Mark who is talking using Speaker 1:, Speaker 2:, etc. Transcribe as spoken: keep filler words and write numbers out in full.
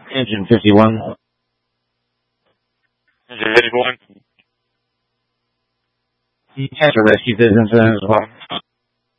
Speaker 1: Engine fifty-one.
Speaker 2: Engine fifty-one.
Speaker 1: You have to rescue this incident as well.